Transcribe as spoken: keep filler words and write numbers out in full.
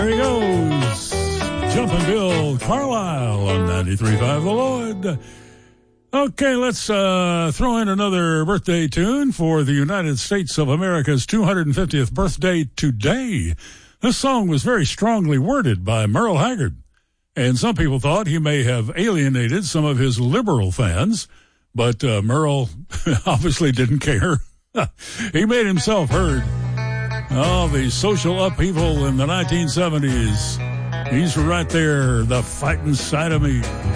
There he goes. Jumpin' Bill Carlisle on ninety-three point five The Lord. Okay, let's uh, throw in another birthday tune for the United States of America's two hundred fiftieth birthday today. This song was very strongly worded by Merle Haggard, and some people thought he may have alienated some of his liberal fans, but uh, Merle obviously didn't care. He made himself heard. Oh, the social upheaval in the nineteen seventies. He's right there, the fighting side of me.